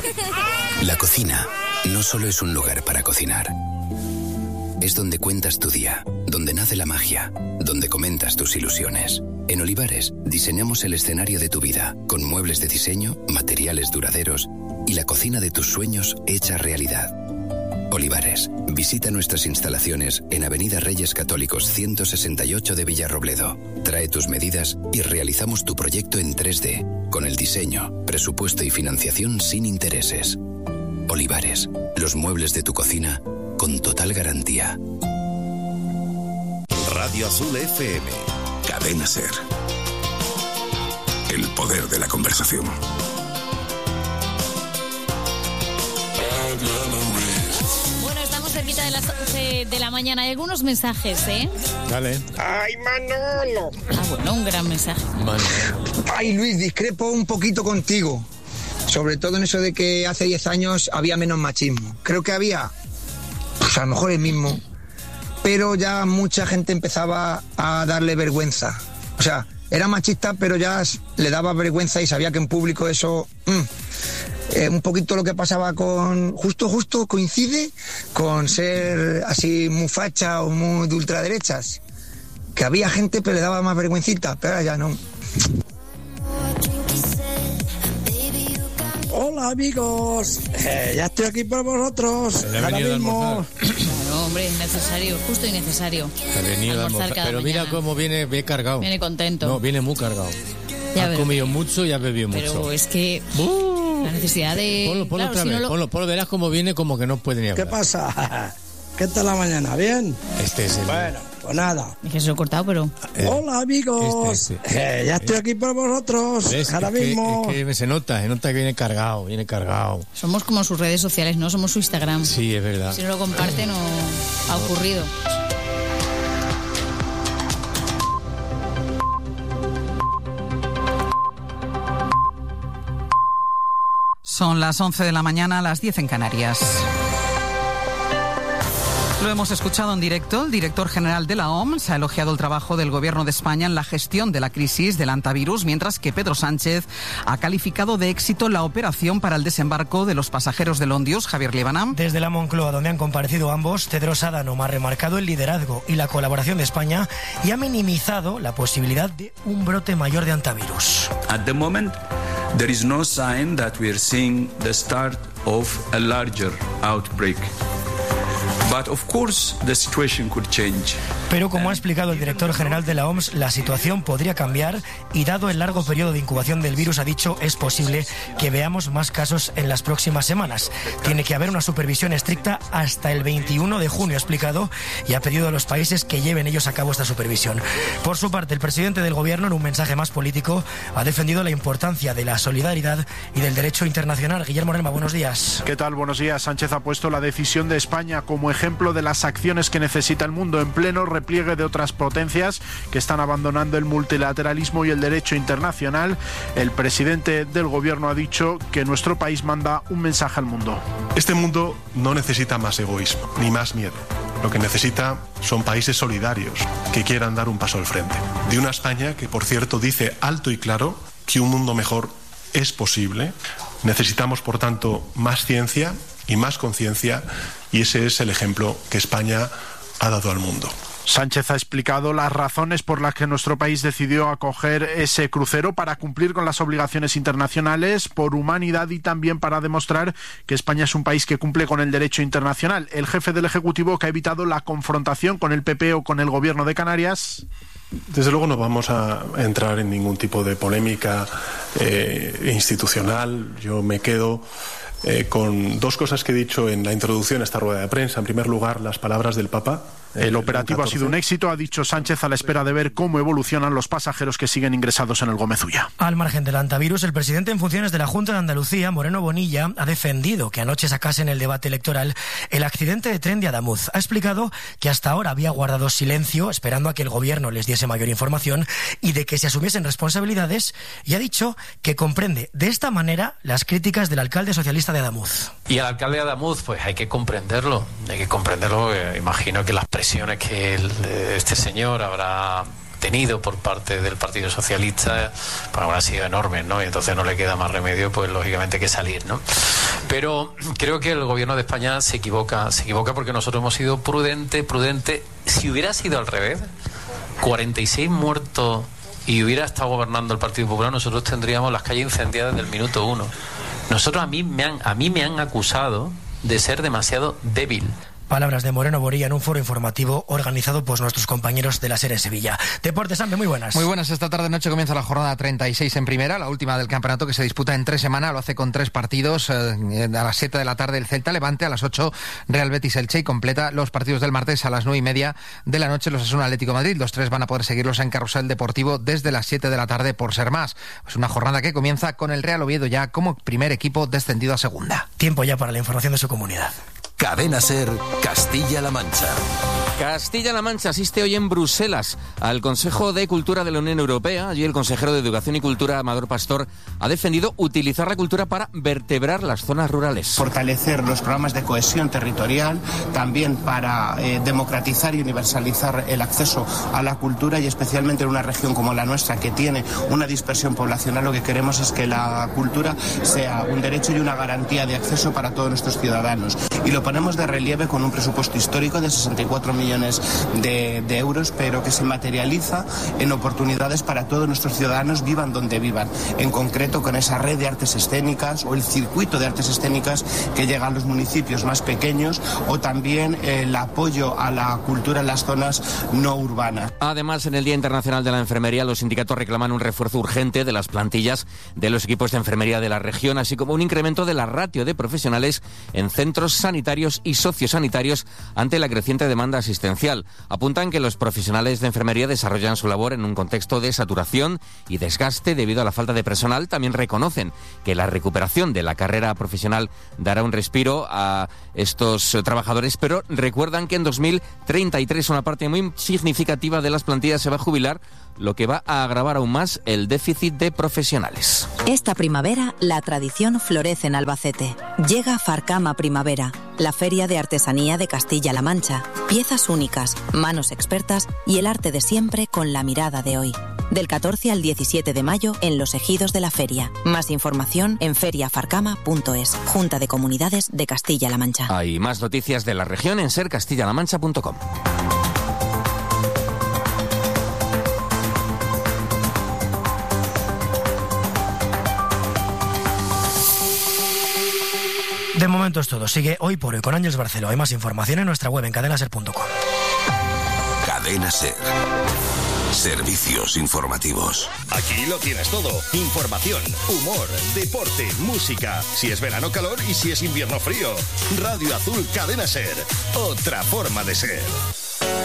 La cocina no solo es un lugar para cocinar. Es donde cuentas tu día, donde nace la magia, donde comentas tus ilusiones. En Olivares diseñamos el escenario de tu vida, con muebles de diseño, materiales duraderos y la cocina de tus sueños hecha realidad. Olivares, visita nuestras instalaciones en Avenida Reyes Católicos 168 de Villarrobledo. Trae tus medidas y realizamos tu proyecto en 3D, con el diseño, presupuesto y financiación sin intereses. Olivares, los muebles de tu cocina con total garantía. Radio Azul FM, Cadena Ser. El poder de la conversación. Bueno, estamos cerquita de las 11 de la mañana. Hay algunos mensajes, ¿eh? Dale. ¡Ay, Manolo! Ah, bueno, un gran mensaje. Manolo. Ay, Luis, discrepo un poquito contigo. Sobre todo en eso de que hace 10 años había menos machismo. Creo que había, pues a lo mejor el mismo, pero ya mucha gente empezaba a darle vergüenza. O sea, era machista, pero ya le daba vergüenza y sabía que en público eso... un poquito lo que pasaba con... Justo coincide con ser así muy facha o muy de ultraderechas. Que había gente, pero le daba más vergüencita, pero ahora ya no. Hola amigos, ya estoy aquí por vosotros. Ahora mismo. Claro, hombre, es necesario, justo y necesario. Ha venido a almorzar. Pero mira cómo viene cargado. Viene contento. No, viene muy cargado. Ya ha comido mucho y ha bebido mucho. Pero es que la necesidad de... Ponlo claro, otra si vez, no ponlo, verás cómo viene como que no puede ni hablar. ¿Qué pasa? ¿Qué tal la mañana? ¿Bien? Este es el... Bueno, pues nada. Es que se lo he cortado, pero... Hola amigos, ya estoy aquí por vosotros. Ahora mismo. Es que se nota que viene cargado. Somos como sus redes sociales, ¿no? Somos su Instagram. Sí, es verdad. Si no lo comparte, no ha ocurrido. Son las 11 de la mañana, las 10 en Canarias. Lo hemos escuchado en directo. El director general de la OMS ha elogiado el trabajo del Gobierno de España en la gestión de la crisis del hantavirus, mientras que Pedro Sánchez ha calificado de éxito la operación para el desembarco de los pasajeros del Ondios. Javier Líbana. Desde la Moncloa, donde han comparecido ambos, Tedros Adhanom ha remarcado el liderazgo y la colaboración de España y ha minimizado la posibilidad de un brote mayor de hantavirus. At the moment, there is no sign that we are seeing the start of a larger outbreak. But of course, the situation could change. Pero como ha explicado el director general de la OMS, la situación podría cambiar y dado el largo periodo de incubación del virus, ha dicho, es posible que veamos más casos en las próximas semanas. Tiene que haber una supervisión estricta hasta el 21 de junio, ha explicado, y ha pedido a los países que lleven ellos a cabo esta supervisión. Por su parte, el presidente del gobierno, en un mensaje más político, ha defendido la importancia de la solidaridad y del derecho internacional. Guillermo Relma, buenos días. ¿Qué tal? Buenos días. Sánchez ha puesto la decisión de España como ejemplo de las acciones que necesita el mundo en pleno repliegue de otras potencias que están abandonando el multilateralismo y el derecho internacional. El presidente del gobierno ha dicho que nuestro país manda un mensaje al mundo. Este mundo no necesita más egoísmo ni más miedo. Lo que necesita son países solidarios que quieran dar un paso al frente. De una España que, por cierto, dice alto y claro que un mundo mejor es posible. Necesitamos, por tanto, más ciencia y más conciencia, y ese es el ejemplo que España ha dado al mundo. Sánchez ha explicado las razones por las que nuestro país decidió acoger ese crucero para cumplir con las obligaciones internacionales, por humanidad y también para demostrar que España es un país que cumple con el derecho internacional. El jefe del Ejecutivo, que ha evitado la confrontación con el PP o con el Gobierno de Canarias. Desde luego no vamos a entrar en ningún tipo de polémica institucional. Yo me quedo con dos cosas que he dicho en la introducción a esta rueda de prensa. En primer lugar, las palabras del Papa. El operativo ha sido un éxito, ha dicho Sánchez, a la espera de ver cómo evolucionan los pasajeros que siguen ingresados en el Gómez Ulla. Al margen del hantavirus, el presidente en funciones de la Junta de Andalucía, Moreno Bonilla, ha defendido que anoche sacase en el debate electoral el accidente de tren de Adamuz. Ha explicado que hasta ahora había guardado silencio, esperando a que el gobierno les diese mayor información y de que se asumiesen responsabilidades, y ha dicho que comprende de esta manera las críticas del alcalde socialista de Adamuz. Y al alcalde de Adamuz, pues hay que comprenderlo, imagino que las presiones que este señor habrá tenido por parte del Partido Socialista pues habrá sido enorme, ¿no? Y entonces no le queda más remedio, pues lógicamente, que salir, ¿no? Pero creo que el gobierno de España se equivoca porque nosotros hemos sido prudente. Si hubiera sido al revés, 46 muertos y hubiera estado gobernando el Partido Popular, nosotros tendríamos las calles incendiadas desde el minuto 1. A mí me han acusado de ser demasiado débil. Palabras de Moreno Borilla en un foro informativo organizado por nuestros compañeros de la SER en Sevilla. Deportes, Ambe, muy buenas. Muy buenas. Esta tarde-noche comienza la jornada 36 en primera, la última del campeonato, que se disputa en 3 semanas. Lo hace con 3 partidos. A las 7 de la tarde el Celta Levante, a las 8 Real Betis Elche, y completa los partidos del martes a las 9:30 de la noche los Osasuna Atlético Madrid. Los 3 van a poder seguirlos en Carrusel Deportivo desde las 7 de la tarde por ser más. Es una jornada que comienza con el Real Oviedo ya como primer equipo descendido a segunda. Tiempo ya para la información de su comunidad. Cadena SER, Castilla-La Mancha. Castilla-La Mancha asiste hoy en Bruselas al Consejo de Cultura de la Unión Europea. Allí el consejero de Educación y Cultura, Amador Pastor, ha defendido utilizar la cultura para vertebrar las zonas rurales. Fortalecer los programas de cohesión territorial, también para democratizar y universalizar el acceso a la cultura, y especialmente en una región como la nuestra, que tiene una dispersión poblacional. Lo que queremos es que la cultura sea un derecho y una garantía de acceso para todos nuestros ciudadanos. Y lo ponemos de relieve con un presupuesto histórico de 64 millones de euros, pero que se materializa en oportunidades para todos nuestros ciudadanos, vivan donde vivan. En concreto, con esa red de artes escénicas o el circuito de artes escénicas que llega a los municipios más pequeños, o también el apoyo a la cultura en las zonas no urbanas. Además, en el Día Internacional de la Enfermería, los sindicatos reclaman un refuerzo urgente de las plantillas de los equipos de enfermería de la región, así como un incremento de la ratio de profesionales en centros sanitarios y sociosanitarios ante la creciente demanda asistencial. Apuntan que los profesionales de enfermería desarrollan su labor en un contexto de saturación y desgaste debido a la falta de personal. También reconocen que la recuperación de la carrera profesional dará un respiro a estos trabajadores, pero recuerdan que en 2033 una parte muy significativa de las plantillas se va a jubilar, lo que va a agravar aún más el déficit de profesionales. Esta primavera, la tradición florece en Albacete. Llega Farcama Primavera, la feria de artesanía de Castilla-La Mancha. Piezas únicas, manos expertas y el arte de siempre con la mirada de hoy. Del 14 al 17 de mayo en los ejidos de la feria. Más información en feriafarcama.es. Junta de Comunidades de Castilla-La Mancha. Hay más noticias de la región en sercastillalamancha.com. De momento es todo. Sigue Hoy por Hoy con Ángeles Barceló. Hay más información en nuestra web en cadenaser.com. Cadena SER. Servicios informativos. Aquí lo tienes todo. Información, humor, deporte, música. Si es verano, calor, y si es invierno, frío. Radio Azul Cadena SER. Otra forma de ser.